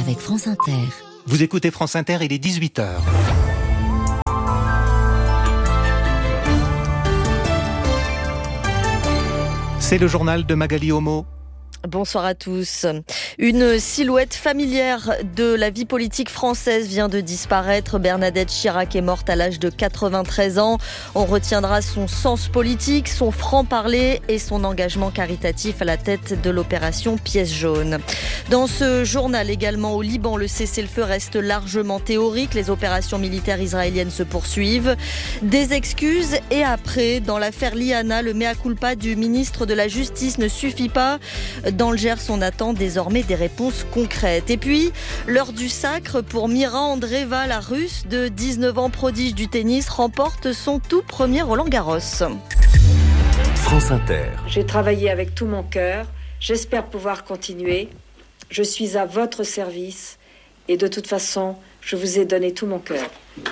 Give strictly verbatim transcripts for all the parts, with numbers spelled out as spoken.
avec France Inter. Vous écoutez France Inter, il est dix-huit heures. C'est le journal de Magali Homo. Bonsoir à tous. Une silhouette familière de la vie politique française vient de disparaître. Bernadette Chirac est morte à l'âge de quatre-vingt-treize ans. On retiendra son sens politique, son franc-parler et son engagement caritatif à la tête de l'opération Pièce jaune. Dans ce journal également, au Liban, le cessez-le-feu reste largement théorique. Les opérations militaires israéliennes se poursuivent. Des excuses et après, dans l'affaire Liana, le mea culpa du ministre de la Justice ne suffit pas. Dans le Gers, on attend désormais des réponses concrètes. Et puis, l'heure du sacre pour Mira Andreeva, la Russe de dix-neuf ans, prodige du tennis, remporte son tout premier Roland-Garros. France Inter. J'ai travaillé avec tout mon cœur. J'espère pouvoir continuer. Je suis à votre service et de toute façon, je vous ai donné tout mon cœur.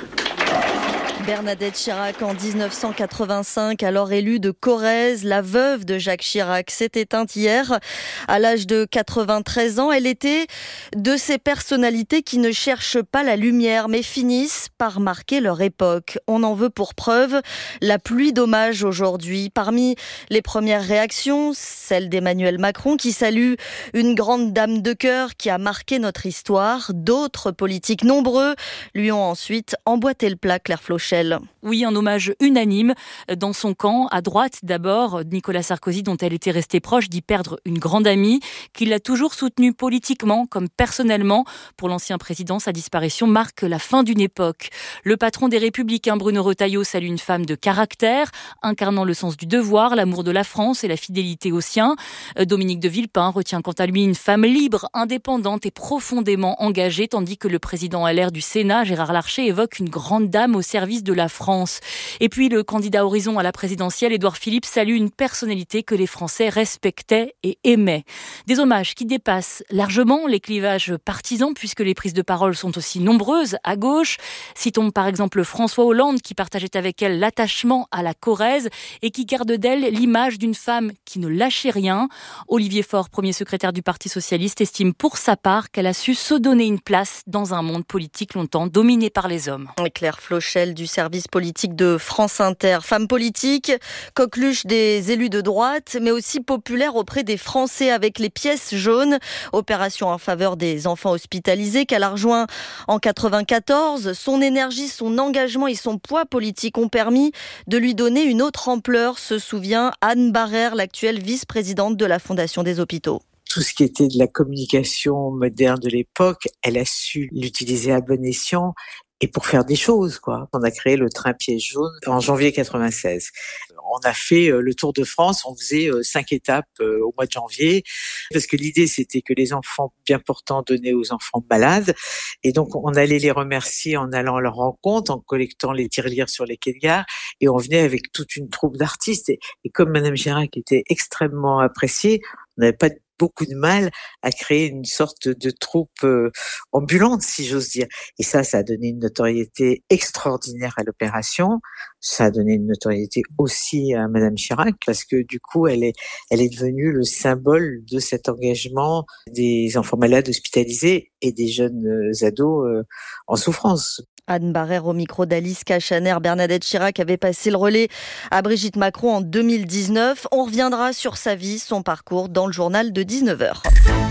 Bernadette Chirac en dix-neuf cent quatre-vingt-cinq, alors élue de Corrèze, la veuve de Jacques Chirac, s'est éteinte hier à l'âge de quatre-vingt-treize ans. Elle était de ces personnalités qui ne cherchent pas la lumière mais finissent par marquer leur époque. On en veut pour preuve la pluie d'hommages aujourd'hui. Parmi les premières réactions, celle d'Emmanuel Macron qui salue une grande dame de cœur qui a marqué notre histoire. D'autres politiques nombreux lui ont ensuite emboîté le plat, Claire Flochel. Oui, un hommage unanime dans son camp. À droite, d'abord, Nicolas Sarkozy, dont elle était restée proche, d'y perdre une grande amie, qui l'a toujours soutenue politiquement comme personnellement. Pour l'ancien président, sa disparition marque la fin d'une époque. Le patron des Républicains, Bruno Retailleau, salue une femme de caractère, incarnant le sens du devoir, l'amour de la France et la fidélité aux siens. Dominique de Villepin retient quant à lui une femme libre, indépendante et profondément engagée, tandis que le président L R du Sénat, Gérard Larcher, évoque une grande dame au service de la France. Et puis le candidat Horizon à la présidentielle, Édouard Philippe, salue une personnalité que les Français respectaient et aimaient. Des hommages qui dépassent largement les clivages partisans puisque les prises de parole sont aussi nombreuses à gauche. Citons par exemple François Hollande qui partageait avec elle l'attachement à la Corrèze et qui garde d'elle l'image d'une femme qui ne lâchait rien. Olivier Faure, premier secrétaire du Parti socialiste, estime pour sa part qu'elle a su se donner une place dans un monde politique longtemps dominé par les hommes. Claire Flochel du service politique de France Inter. Femme politique, coqueluche des élus de droite, mais aussi populaire auprès des Français avec les pièces jaunes. Opération en faveur des enfants hospitalisés qu'elle a rejoint en quatre-vingt-quatorze. Son énergie, son engagement et son poids politique ont permis de lui donner une autre ampleur, se souvient Anne Barrère, l'actuelle vice-présidente de la Fondation des hôpitaux. Tout ce qui était de la communication moderne de l'époque, elle a su l'utiliser à bon escient. Et pour faire des choses, quoi. On a créé le train Pièce jaune en janvier quatre-vingt-seize. On a fait le Tour de France, on faisait cinq étapes au mois de janvier, parce que l'idée c'était que les enfants bien portants donnaient aux enfants malades, et donc on allait les remercier en allant à leur rencontre, en collectant les tirelires sur les quais de gare, et on venait avec toute une troupe d'artistes, et, et comme Madame Chirac était extrêmement appréciée, on n'avait pas beaucoup de mal à créer une sorte de troupe euh, ambulante, si j'ose dire. Et ça, ça a donné une notoriété extraordinaire à l'opération. Ça a donné une notoriété aussi à Madame Chirac, parce que du coup, elle est, elle est devenue le symbole de cet engagement des enfants malades hospitalisés et des jeunes ados euh, en souffrance. Anne Barrère au micro d'Alice Cachaner. Bernadette Chirac avait passé le relais à Brigitte Macron en deux mille dix-neuf. On reviendra sur sa vie, son parcours dans le journal de dix-neuf heures.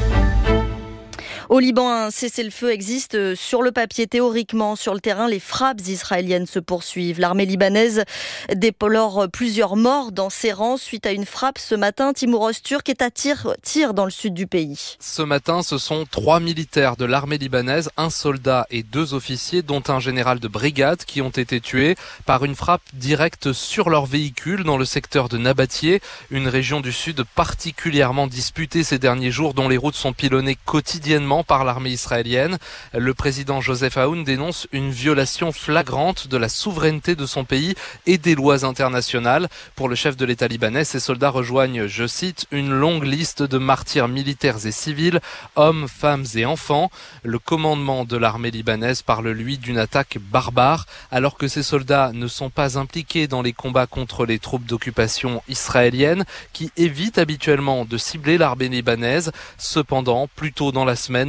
Au Liban, un cessez-le-feu existe sur le papier. Théoriquement, sur le terrain, les frappes israéliennes se poursuivent. L'armée libanaise déplore plusieurs morts dans ses rangs suite à une frappe ce matin. Timur Öztürk est à tir, tir dans le sud du pays. Ce matin, ce sont trois militaires de l'armée libanaise, un soldat et deux officiers, dont un général de brigade, qui ont été tués par une frappe directe sur leur véhicule dans le secteur de Nabatieh, une région du sud particulièrement disputée ces derniers jours, dont les routes sont pilonnées quotidiennement par l'armée israélienne. Le président Joseph Aoun dénonce une violation flagrante de la souveraineté de son pays et des lois internationales. Pour le chef de l'État libanais, ces soldats rejoignent, je cite, une longue liste de martyrs militaires et civils, hommes, femmes et enfants. Le commandement de l'armée libanaise parle, lui, d'une attaque barbare, alors que ces soldats ne sont pas impliqués dans les combats contre les troupes d'occupation israéliennes, qui évitent habituellement de cibler l'armée libanaise. Cependant, plus tôt dans la semaine,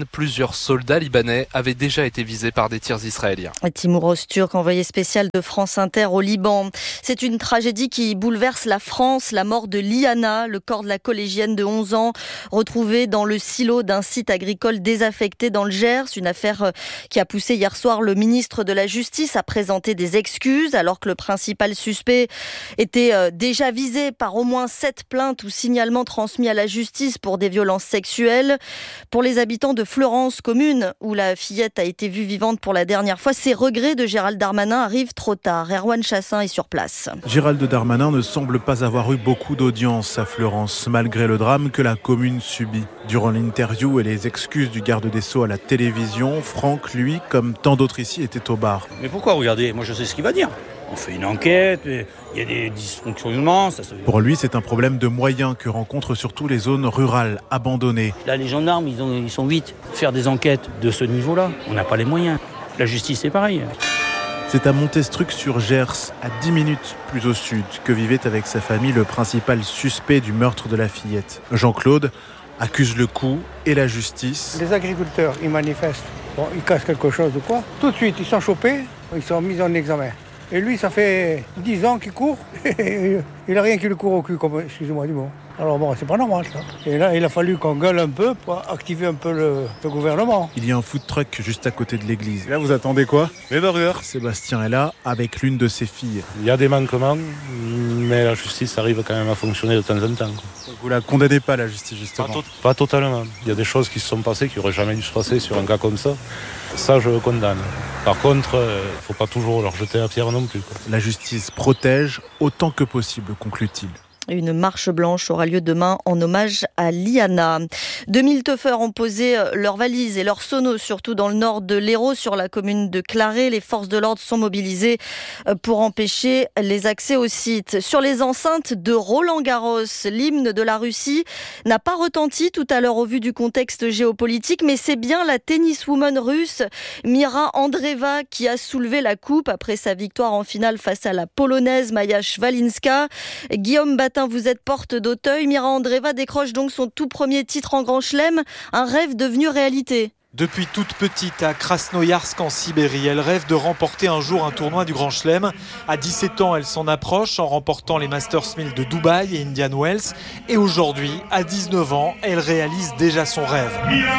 semaine, plusieurs soldats libanais avaient déjà été visés par des tirs israéliens. Timour Öztürk, envoyé spécial de France Inter au Liban. C'est une tragédie qui bouleverse la France. La mort de Liana, le corps de la collégienne de onze ans, retrouvé dans le silo d'un site agricole désaffecté dans le Gers. Une affaire qui a poussé hier soir le ministre de la Justice à présenter des excuses, alors que le principal suspect était déjà visé par au moins sept plaintes ou signalements transmis à la justice pour des violences sexuelles. Pour les habitants de Fleurance, commune où la fillette a été vue vivante pour la dernière fois, ces regrets de Gérald Darmanin arrivent trop tard. Erwan Chassin est sur place. Gérald Darmanin ne semble pas avoir eu beaucoup d'audience à Fleurance, malgré le drame que la commune subit. Durant l'interview et les excuses du garde des Sceaux à la télévision, Franck, lui, comme tant d'autres ici, était au bar. Mais pourquoi, regardez, moi je sais ce qu'il va dire. On fait une enquête, il y a des dysfonctionnements. Ça se... Pour lui, c'est un problème de moyens que rencontrent surtout les zones rurales, abandonnées. Là, les gendarmes, ils, ont, ils sont huit. Faire des enquêtes de ce niveau-là, on n'a pas les moyens. La justice, c'est pareil. C'est à Montestruc-sur-Gers, à dix minutes plus au sud, que vivait avec sa famille le principal suspect du meurtre de la fillette. Jean-Claude accuse le coup et la justice. Les agriculteurs, ils manifestent. Bon, ils cassent quelque chose ou quoi. Tout de suite, ils sont chopés, ils sont mis en examen. Et lui, ça fait dix ans qu'il court. Il n'a rien qui le court au cul, comme, excusez-moi du mot. Alors bon, c'est pas normal ça. Et là, il a fallu qu'on gueule un peu pour activer un peu le, le gouvernement. Il y a un food truck juste à côté de l'église. Là, vous attendez quoi? Les burgers. Sébastien est là avec l'une de ses filles. Il y a des manquements, mais la justice arrive quand même à fonctionner de temps en temps. Donc vous la condamnez pas, la justice, justement? Pas, to- pas totalement. Il y a des choses qui se sont passées qui n'auraient jamais dû se passer sur un cas comme ça. Ça, je le condamne. Par contre, il euh, ne faut pas toujours leur jeter la pierre non plus, quoi. La justice protège autant que possible, conclut-il. Une marche blanche aura lieu demain en hommage à Liana. deux mille teufeurs ont posé leurs valises et leurs sonos, surtout dans le nord de l'Hérault, sur la commune de Claré. Les forces de l'ordre sont mobilisées pour empêcher les accès au site. Sur les enceintes de Roland-Garros, l'hymne de la Russie n'a pas retenti tout à l'heure au vu du contexte géopolitique, mais c'est bien la tenniswoman russe Mira Andreeva qui a soulevé la coupe après sa victoire en finale face à la polonaise Maja Szwalinska. Guillaume Batin, vous êtes porte d'Auteuil. Mira Andreeva décroche donc son tout premier titre en Grand Chelem, un rêve devenu réalité. Depuis toute petite à Krasnoïarsk en Sibérie, elle rêve de remporter un jour un tournoi du Grand Chelem. À dix-sept ans, elle s'en approche en remportant les Masters mille de Dubaï et Indian Wells. Et aujourd'hui, à dix-neuf ans, elle réalise déjà son rêve.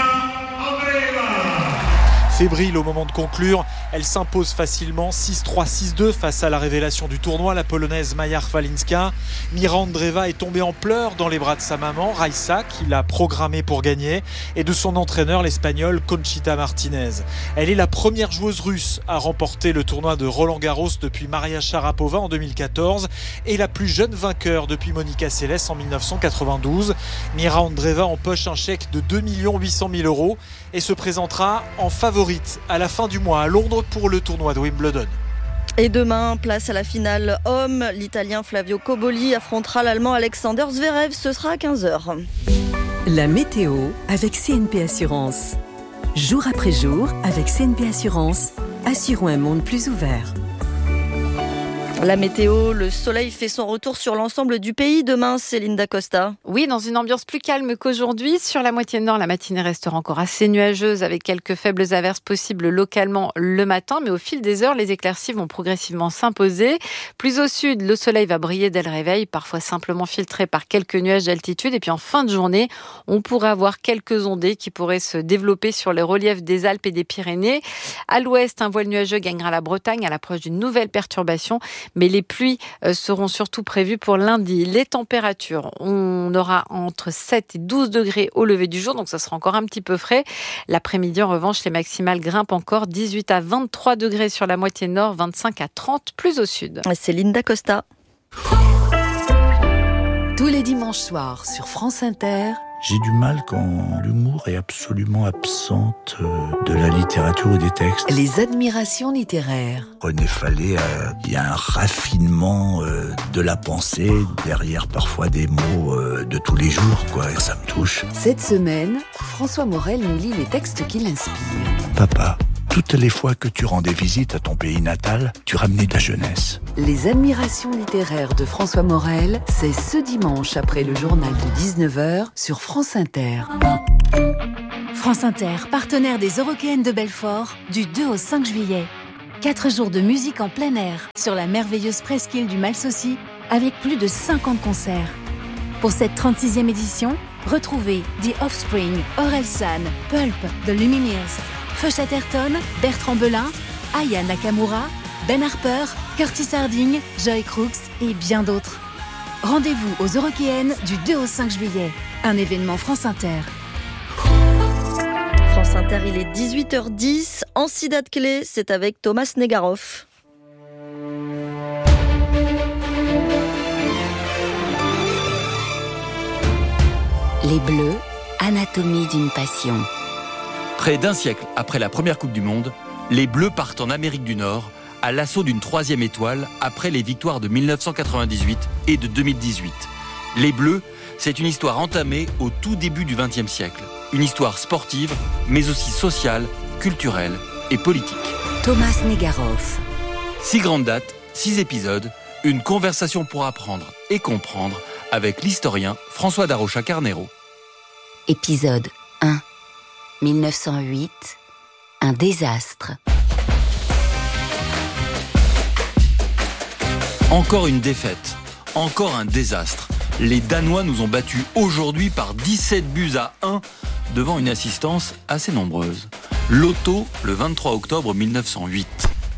Fébrile au moment de conclure, elle s'impose facilement six trois six deux face à la révélation du tournoi, la polonaise Maja Szwalinska. Mira Andreeva est tombée en pleurs dans les bras de sa maman, Raissa, qui l'a programmée pour gagner, et de son entraîneur, l'espagnol Conchita Martinez. Elle est la première joueuse russe à remporter le tournoi de Roland-Garros depuis Maria Sharapova en deux mille quatorze et la plus jeune vainqueur depuis Monica Seles en dix-neuf cent quatre-vingt-douze. Mira Andreeva empoche un chèque de deux millions huit cent mille euros et se présentera en favorite à la fin du mois à Londres pour le tournoi de Wimbledon. Et demain, place à la finale homme. L'Italien Flavio Cobolli affrontera l'Allemand Alexander Zverev. Ce sera à quinze heures. La météo avec C N P Assurance. Jour après jour, avec C N P Assurance, assurons un monde plus ouvert. La météo, le soleil fait son retour sur l'ensemble du pays demain, Céline Dacosta. Oui, dans une ambiance plus calme qu'aujourd'hui. Sur la moitié nord, la matinée restera encore assez nuageuse avec quelques faibles averses possibles localement le matin. Mais au fil des heures, les éclaircies vont progressivement s'imposer. Plus au sud, le soleil va briller dès le réveil, parfois simplement filtré par quelques nuages d'altitude. Et puis en fin de journée, on pourrait avoir quelques ondées qui pourraient se développer sur les reliefs des Alpes et des Pyrénées. À l'ouest, un voile nuageux gagnera la Bretagne à l'approche d'une nouvelle perturbation. Mais les pluies seront surtout prévues pour lundi. Les températures, on aura entre sept et douze degrés au lever du jour, donc ça sera encore un petit peu frais. L'après-midi, en revanche, les maximales grimpent encore. dix-huit à vingt-trois degrés sur la moitié nord, vingt-cinq à trente plus au sud. Céline Dacosta. Tous les dimanches soirs sur France Inter. J'ai du mal quand l'humour est absolument absente de la littérature ou des textes. Les admirations littéraires. René Fallet, euh, il y a un raffinement euh, de la pensée derrière parfois des mots euh, de tous les jours, quoi. Et ça me touche. Cette semaine, François Morel nous lit les textes qui l'inspirent. Papa, toutes les fois que tu rendais visite à ton pays natal, tu ramenais de la jeunesse. Les admirations littéraires de François Morel, c'est ce dimanche après le journal de dix-neuf heures sur France Inter. France Inter, partenaire des Eurockéennes de Belfort, du deux au cinq juillet. Quatre jours de musique en plein air sur la merveilleuse presqu'île du Malsaucy, avec plus de cinquante concerts. Pour cette trente-sixième édition, retrouvez The Offspring, Orelsan, Pulp, The Lumineers, Feu Chatterton, Bertrand Belin, Aya Nakamura, Ben Harper, Curtis Harding, Joy Crooks et bien d'autres. Rendez-vous aux Eurockéennes du deux au cinq juillet. Un événement France Inter. France Inter, il est dix-huit heures dix. En Cidade Clé, c'est avec Thomas Negaroff. Les Bleus, anatomie d'une passion. Près d'un siècle après la première Coupe du Monde, les Bleus partent en Amérique du Nord à l'assaut d'une troisième étoile après les victoires de mille neuf cent quatre-vingt-dix-huit et de deux mille dix-huit. Les Bleus, c'est une histoire entamée au tout début du vingtième siècle. Une histoire sportive, mais aussi sociale, culturelle et politique. Thomas Negaroff. Six grandes dates, six épisodes, une conversation pour apprendre et comprendre avec l'historien François Darocha-Carnero. Épisode un. mille neuf cent huit. Un désastre. Encore une défaite, encore un désastre. Les Danois nous ont battus aujourd'hui par dix-sept buts à un devant une assistance assez nombreuse. Loto, le vingt-trois octobre mille neuf cent huit.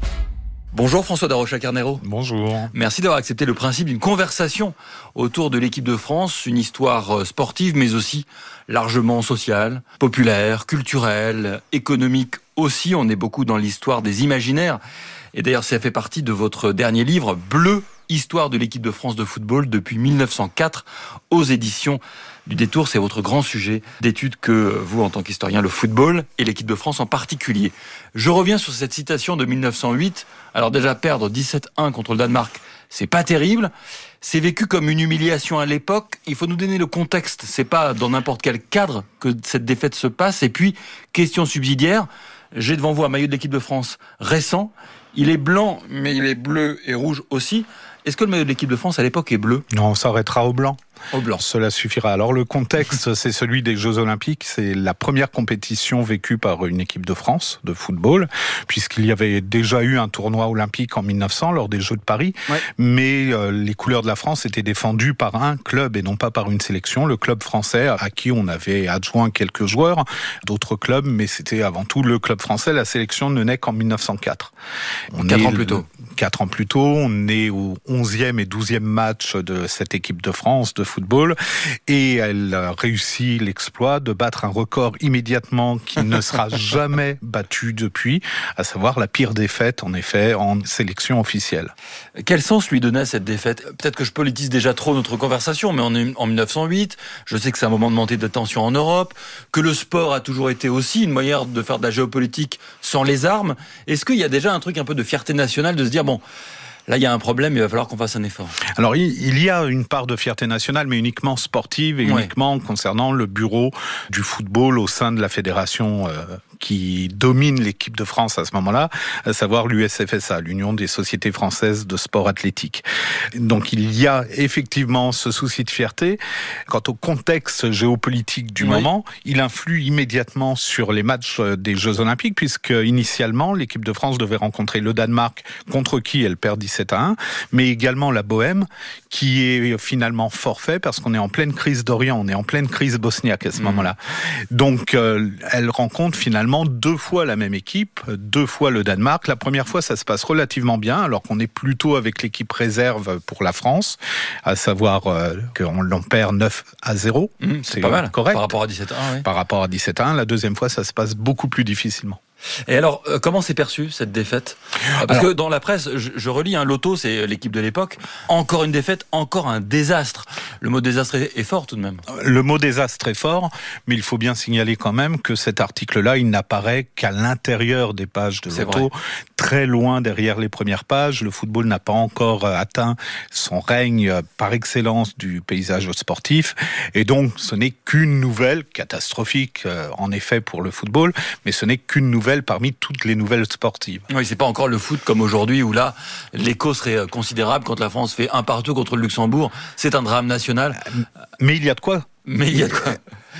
Bonjour François Darocha-Carnero. Bonjour. Merci d'avoir accepté le principe d'une conversation autour de l'équipe de France, une histoire sportive mais aussi largement sociale, populaire, culturelle, économique aussi. On est beaucoup dans l'histoire des imaginaires. Et d'ailleurs, ça fait partie de votre dernier livre, Bleu, histoire de l'équipe de France de football depuis mille neuf cent quatre, aux éditions du Détour. C'est votre grand sujet d'étude que vous, en tant qu'historien, le football et l'équipe de France en particulier. Je reviens sur cette citation de mille neuf cent huit. Alors déjà, perdre dix-sept un contre le Danemark, c'est pas terrible. C'est vécu comme une humiliation à l'époque. Il faut nous donner le contexte. C'est pas dans n'importe quel cadre que cette défaite se passe. Et puis, question subsidiaire. J'ai devant vous un maillot de l'équipe de France récent. Il est blanc, mais il est bleu et rouge aussi. Est-ce que le maillot de l'équipe de France à l'époque est bleu ? Non, on s'arrêtera au blanc. Au blanc. Cela suffira. Alors le contexte, c'est celui des Jeux Olympiques. C'est la première compétition vécue par une équipe de France de football, puisqu'il y avait déjà eu un tournoi olympique en mille neuf cents lors des Jeux de Paris. Ouais. Mais euh, les couleurs de la France étaient défendues par un club et non pas par une sélection, le club français, à qui on avait adjoint quelques joueurs, d'autres clubs, mais c'était avant tout le club français. La sélection ne naît qu'en mille neuf cent quatre. On Quatre est ans plus tôt. Quatre ans plus tôt, on est au onzième et douzième match de cette équipe de France de football et elle a réussi l'exploit de battre un record immédiatement qui ne sera jamais battu depuis, à savoir la pire défaite en effet en sélection officielle. Quel sens lui donnait cette défaite ? Peut-être que je politise déjà trop notre conversation, mais on est en mille neuf cent huit, je sais que c'est un moment de montée de tension en Europe, que le sport a toujours été aussi une manière de faire de la géopolitique sans les armes. Est-ce qu'il y a déjà un truc un peu de fierté nationale de se dire bon, là, il y a un problème, il va falloir qu'on fasse un effort. Alors, il y a une part de fierté nationale, mais uniquement sportive et ouais. uniquement concernant le bureau du football au sein de la fédération euh, qui domine l'équipe de France à ce moment-là, à savoir l'U S F S A, l'Union des Sociétés Françaises de Sport Athlétique. Donc, il y a effectivement ce souci de fierté. Quant au contexte géopolitique du oui. moment, il influe immédiatement sur les matchs des Jeux Olympiques, puisque initialement, l'équipe de France devait rencontrer le Danemark, contre qui elle perd dix-sept à un, mais également la Bohème, qui est finalement forfait parce qu'on est en pleine crise d'Orient, on est en pleine crise bosniaque à ce mmh. moment-là. Donc, euh, elle rencontre finalement deux fois la même équipe, deux fois le Danemark. La première fois, ça se passe relativement bien, alors qu'on est plutôt avec l'équipe réserve pour la France, à savoir euh, qu'on l'en perd neuf à zéro. Mmh, c'est, c'est pas mal, correct. Par rapport à dix-sept à un. Oui. Par rapport à dix-sept à un. La deuxième fois, ça se passe beaucoup plus difficilement. Et alors, euh, comment s'est perçue cette défaite ? Parce alors, que dans la presse, je, je relis, hein, Loto, c'est l'équipe de l'époque, encore une défaite, encore un désastre. Le mot désastre est, est fort tout de même. Le mot désastre est fort, mais il faut bien signaler quand même que cet article-là, il n'apparaît qu'à l'intérieur des pages de Loto, très loin derrière les premières pages. Le football n'a pas encore atteint son règne par excellence du paysage sportif, et donc ce n'est qu'une nouvelle catastrophique, euh, en effet, pour le football, mais ce n'est qu'une nouvelle parmi toutes les nouvelles sportives. Oui, c'est pas encore le foot comme aujourd'hui où là, l'écho serait considérable quand la France fait un partout contre le Luxembourg. C'est un drame national. Mais il y a de quoi. Mais il y a de quoi.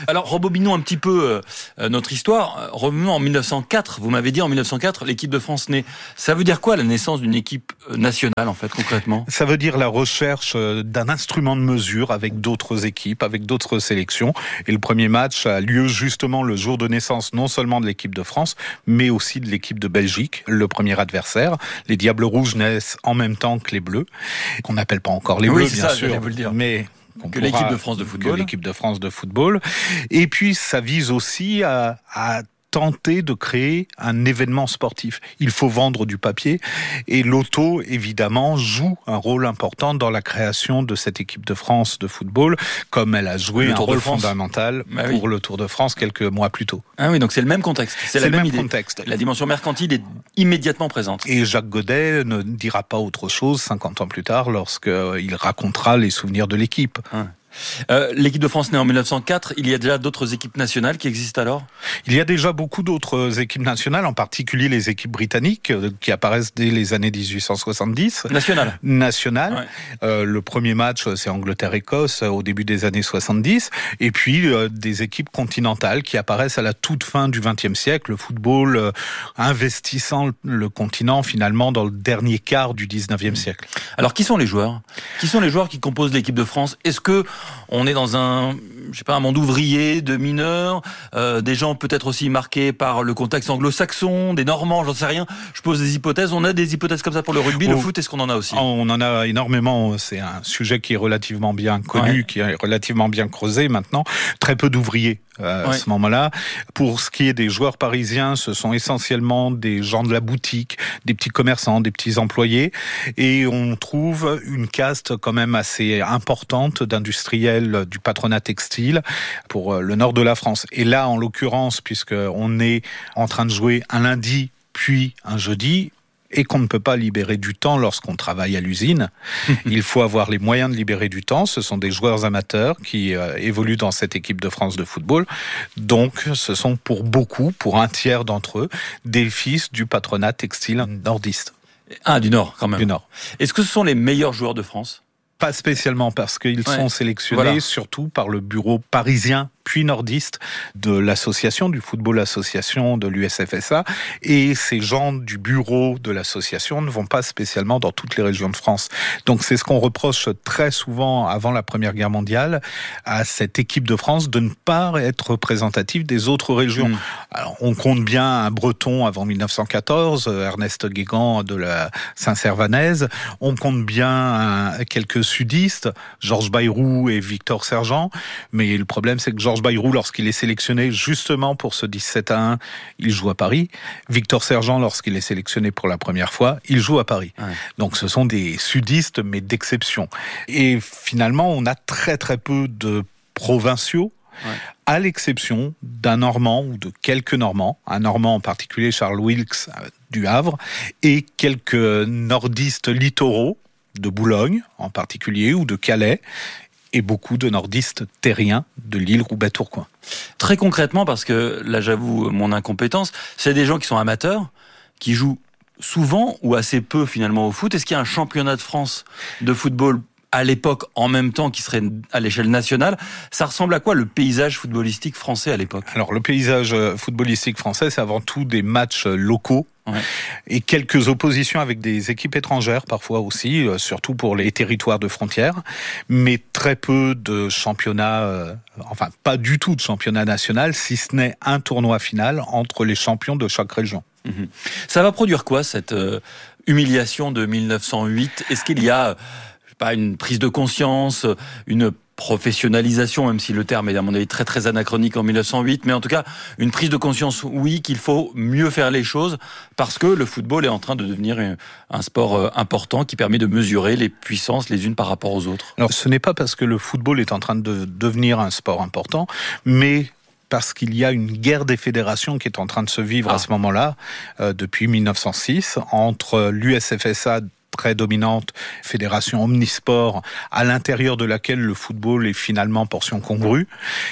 Alors, rebobinons un petit peu euh, notre histoire. Revenons en mille neuf cent quatre. Vous m'avez dit en mille neuf cent quatre, l'équipe de France naît. Ça veut dire quoi, la naissance d'une équipe nationale, en fait, concrètement ? Ça veut dire la recherche d'un instrument de mesure avec d'autres équipes, avec d'autres sélections. Et le premier match a lieu justement le jour de naissance, non seulement de l'équipe de France, mais aussi de l'équipe de Belgique, le premier adversaire. Les Diables Rouges naissent en même temps que les Bleus, qu'on n'appelle pas encore les oui, Bleus, bien ça, sûr, vous le dire. mais... Que l'équipe de France de football. Que l'équipe de France de football. Et puis, ça vise aussi à, à tenter de créer un événement sportif. Il faut vendre du papier et l'auto, évidemment, joue un rôle important dans la création de cette équipe de France de football, comme elle a joué un rôle fondamental bah pour oui. le Tour de France quelques mois plus tôt. Ah oui, donc c'est le même contexte. C'est, c'est la le même, même idée. contexte. La dimension mercantile est immédiatement présente. Et Jacques Godet ne dira pas autre chose cinquante ans plus tard lorsqu'il racontera les souvenirs de l'équipe. Ah. Euh, l'équipe de France naît en mille neuf cent quatre, il y a déjà d'autres équipes nationales qui existent alors ? Il y a déjà beaucoup d'autres équipes nationales, en particulier les équipes britanniques qui apparaissent dès les années dix-huit cent soixante-dix. Nationales. Nationales. Ouais. Euh, le premier match, c'est Angleterre-Écosse au début des années soixante-dix. Et puis euh, des équipes continentales qui apparaissent à la toute fin du vingtième siècle. Le football euh, investissant le continent finalement dans le dernier quart du dix-neuvième siècle. Alors qui sont les joueurs ? Qui sont les joueurs qui composent l'équipe de France ? Est-ce que on est dans un, je sais pas, un monde ouvrier de mineurs, euh, des gens peut-être aussi marqués par le contexte anglo-saxon, des Normands, j'en sais rien. Je pose des hypothèses. On a des hypothèses comme ça pour le rugby, oh, le foot. Est-ce qu'on en a aussi ? On en a énormément. C'est un sujet qui est relativement bien connu, ouais. qui est relativement bien creusé maintenant. Très peu d'ouvriers. Euh, ouais. À ce moment-là. Pour ce qui est des joueurs parisiens, ce sont essentiellement des gens de la boutique, des petits commerçants, des petits employés, et on trouve une caste quand même assez importante d'industriels du patronat textile pour le nord de la France. Et là, en l'occurrence, puisqu'on est en train de jouer un lundi puis un jeudi, et qu'on ne peut pas libérer du temps lorsqu'on travaille à l'usine. Il faut avoir les moyens de libérer du temps. Ce sont des joueurs amateurs qui euh, évoluent dans cette équipe de France de football. Donc, ce sont pour beaucoup, pour un tiers d'entre eux, des fils du patronat textile nordiste. Ah, du Nord, quand même. Du Nord. Est-ce que ce sont les meilleurs joueurs de France ? Pas spécialement, parce qu'ils ouais. sont sélectionnés voilà. surtout par le bureau parisien puis nordiste de l'association, du football association de l'U S F S A. Et ces gens du bureau de l'association ne vont pas spécialement dans toutes les régions de France. Donc c'est ce qu'on reproche très souvent avant la Première Guerre mondiale à cette équipe de France de ne pas être représentative des autres régions. Mmh. Alors on compte bien un Breton avant mille neuf cent quatorze, Ernest Guégan de la Saint-Servanaise. On compte bien un, quelques sudistes, Georges Bayrou et Victor Sergent. Mais le problème c'est que Georges Bayrou, lorsqu'il est sélectionné justement pour ce dix-sept à un, il joue à Paris. Victor Sergent, lorsqu'il est sélectionné pour la première fois, il joue à Paris. Ouais. Donc ce sont des sudistes, mais d'exception. Et finalement, on a très très peu de provinciaux, ouais. à l'exception d'un Normand ou de quelques Normands, un Normand en particulier, Charles Wilkes du Havre, et quelques nordistes littoraux, de Boulogne en particulier, ou de Calais, et beaucoup de nordistes terriens de Lille, Roubaix, Tourcoing. Très concrètement, parce que là j'avoue mon incompétence, c'est des gens qui sont amateurs, qui jouent souvent ou assez peu finalement au foot. Est-ce qu'il y a un championnat de France de football à l'époque en même temps qui serait à l'échelle nationale? Ça ressemble à quoi le paysage footballistique français à l'époque? Alors le paysage footballistique français, c'est avant tout des matchs locaux. Ouais. Et quelques oppositions avec des équipes étrangères parfois aussi, euh, surtout pour les territoires de frontières, mais très peu de championnats, euh, enfin pas du tout de championnat national, si ce n'est un tournoi final entre les champions de chaque région. Mmh. Ça va produire quoi cette euh, humiliation de mille neuf cent huit? Est-ce qu'il y a je sais pas, une prise de conscience, une professionnalisation, même si le terme est à mon avis très très anachronique en mille neuf cent huit, mais en tout cas une prise de conscience, oui, qu'il faut mieux faire les choses parce que le football est en train de devenir un sport important qui permet de mesurer les puissances les unes par rapport aux autres. Alors ce n'est pas parce que le football est en train de devenir un sport important, mais parce qu'il y a une guerre des fédérations qui est en train de se vivre ah. à ce moment-là, euh, depuis mille neuf cent six, entre l'U S F S A très dominante, fédération omnisport, à l'intérieur de laquelle le football est finalement portion congrue,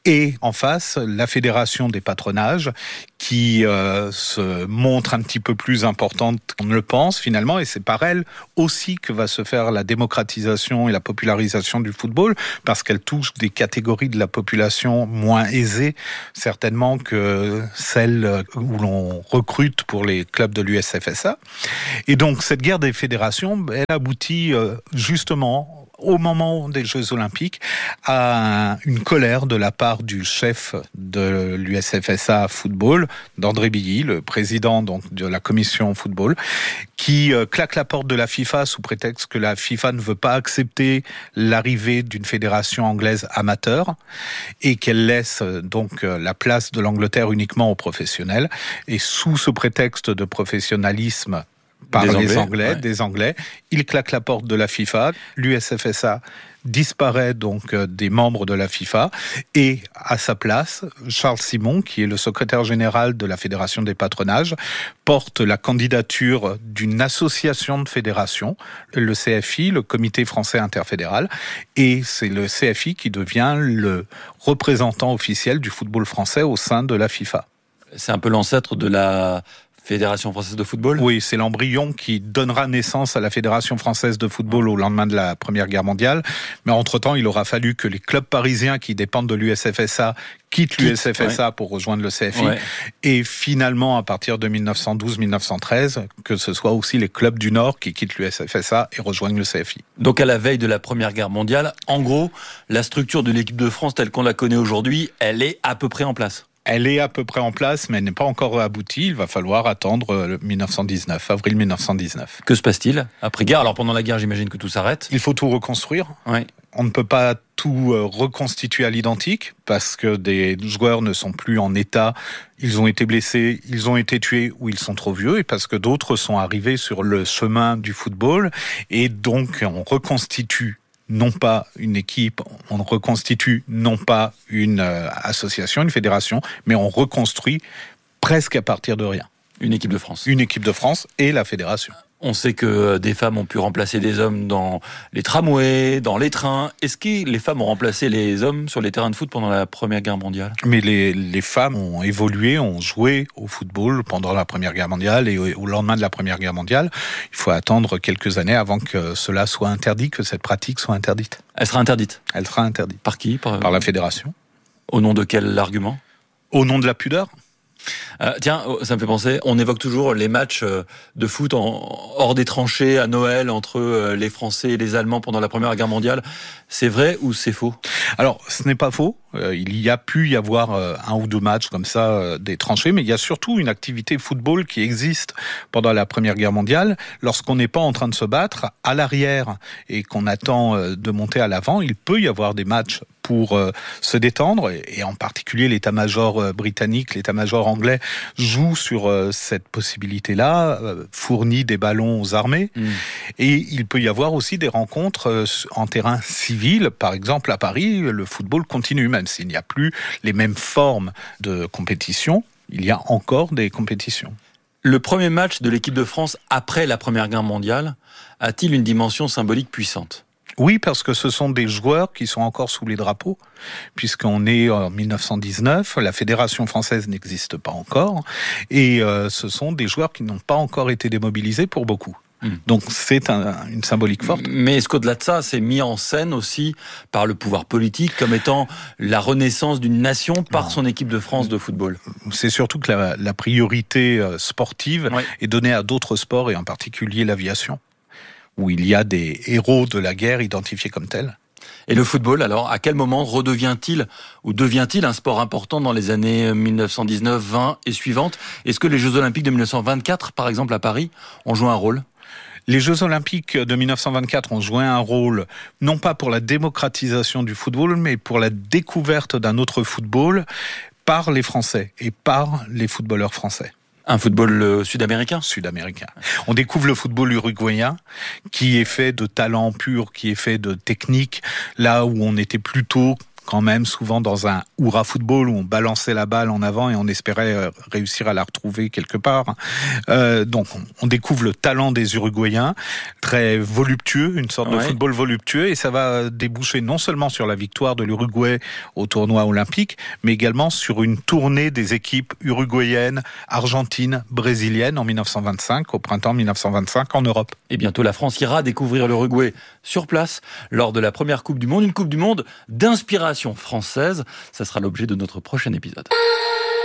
Et en face, la fédération des patronages qui euh, se montre un petit peu plus importante qu'on ne le pense finalement, et c'est par elle aussi que va se faire la démocratisation et la popularisation du football, parce qu'elle touche des catégories de la population moins aisées certainement que celles où l'on recrute pour les clubs de l'U S F S A. Et donc cette guerre des fédérations, elle aboutit euh, justement au moment des Jeux Olympiques, à une colère de la part du chef de l'U S F S A Football, d'André Billy, le président donc de la commission football, qui euh, claque la porte de la FIFA sous prétexte que la FIFA ne veut pas accepter l'arrivée d'une fédération anglaise amateur et qu'elle laisse euh, donc euh, la place de l'Angleterre uniquement aux professionnels. Et sous ce prétexte de professionnalisme par des les Anglais, Anglais ouais. des Anglais. Il claque la porte de la FIFA. L'U S F S A disparaît donc euh, des membres de la FIFA et à sa place, Charles Simon, qui est le secrétaire général de la Fédération des patronages, porte la candidature d'une association de fédérations, le C F I, le Comité français interfédéral, et c'est le C F I qui devient le représentant officiel du football français au sein de la FIFA. C'est un peu l'ancêtre de la Fédération française de football ? Oui, c'est l'embryon qui donnera naissance à la Fédération française de football au lendemain de la Première Guerre mondiale. Mais entre-temps, il aura fallu que les clubs parisiens qui dépendent de l'U S F S A quittent l'U S F S A ouais. pour rejoindre le C F I. Ouais. Et finalement, à partir de dix-neuf cent douze dix-neuf cent treize, que ce soit aussi les clubs du Nord qui quittent l'U S F S A et rejoignent le C F I. Donc à la veille de la Première Guerre mondiale, en gros, la structure de l'équipe de France telle qu'on la connaît aujourd'hui, elle est à peu près en place. Elle est à peu près en place, mais elle n'est pas encore aboutie. Il va falloir attendre dix-neuf cent dix-neuf, avril dix-neuf cent dix-neuf. Que se passe-t-il après-guerre ? Alors pendant la guerre, j'imagine que tout s'arrête. Il faut tout reconstruire. Oui. On ne peut pas tout reconstituer à l'identique parce que des joueurs ne sont plus en état. Ils ont été blessés, ils ont été tués ou ils sont trop vieux, et parce que d'autres sont arrivés sur le chemin du football. Et donc on reconstitue non pas une équipe, on reconstitue non pas une euh, association, une fédération, mais on reconstruit presque à partir de rien. Une équipe de France. Une équipe de France et la fédération. On sait que des femmes ont pu remplacer des hommes dans les tramways, dans les trains. Est-ce que les femmes ont remplacé les hommes sur les terrains de foot pendant la Première Guerre mondiale ? Mais les, les femmes ont évolué, ont joué au football pendant la Première Guerre mondiale et au, au lendemain de la Première Guerre mondiale. Il faut attendre quelques années avant que cela soit interdit, que cette pratique soit interdite. Elle sera interdite ? Elle sera interdite. Par qui ? Par, Par la fédération. Au nom de quel argument ? Au nom de la pudeur. Euh, tiens, ça me fait penser, on évoque toujours les matchs de foot en, hors des tranchées à Noël entre les Français et les Allemands pendant la Première Guerre mondiale. C'est vrai ou c'est faux ? Alors, ce n'est pas faux. Euh, il y a pu y avoir euh, un ou deux matchs comme ça, euh, des tranchées, mais il y a surtout une activité football qui existe pendant la Première Guerre mondiale. Lorsqu'on n'est pas en train de se battre, à l'arrière, et qu'on attend euh, de monter à l'avant, il peut y avoir des matchs pour euh, se détendre, et, et en particulier l'état-major euh, britannique, l'état-major anglais joue sur euh, cette possibilité-là, euh, fournit des ballons aux armées, mmh. et il peut y avoir aussi des rencontres euh, en terrain civil. Par exemple, à Paris, le football continue, même s'il n'y a plus les mêmes formes de compétition, il y a encore des compétitions. Le premier match de l'équipe de France après la Première Guerre mondiale a-t-il une dimension symbolique puissante ? Oui, parce que ce sont des joueurs qui sont encore sous les drapeaux, puisqu'on est en dix-neuf cent dix-neuf, la Fédération française n'existe pas encore, et euh, ce sont des joueurs qui n'ont pas encore été démobilisés pour beaucoup. Mmh. Donc c'est un, une symbolique forte. Mais est-ce qu'au-delà de ça, c'est mis en scène aussi par le pouvoir politique comme étant la renaissance d'une nation par non. son équipe de France de football ? C'est surtout que la, la priorité sportive ouais. est donnée à d'autres sports, et en particulier l'aviation, où il y a des héros de la guerre identifiés comme tels. Et le football, alors, à quel moment redevient-il ou devient-il un sport important dans les années dix-neuf cent dix-neuf, vingt et suivantes ? Est-ce que les Jeux Olympiques de dix-neuf cent vingt-quatre, par exemple à Paris, ont joué un rôle ? Les Jeux Olympiques de dix-neuf cent vingt-quatre ont joué un rôle, non pas pour la démocratisation du football, mais pour la découverte d'un autre football par les Français et par les footballeurs français. Un football euh, sud-américain ? Sud-américain. On découvre le football uruguayen, qui est fait de talent pur, qui est fait de technique, là où on était plutôt quand même souvent dans un hurrah football où on balançait la balle en avant et on espérait euh, réussir à la retrouver quelque part. Euh, donc on découvre le talent des Uruguayens, très voluptueux, une sorte ouais. de football voluptueux, et ça va déboucher non seulement sur la victoire de l'Uruguay au tournoi olympique, mais également sur une tournée des équipes uruguayennes, argentines, brésiliennes en dix-neuf cent vingt-cinq, au printemps dix-neuf cent vingt-cinq en Europe. Et bientôt la France ira découvrir l'Uruguay sur place lors de la première Coupe du Monde, une Coupe du Monde d'inspiration française. Ça sera l'objet de notre prochain épisode.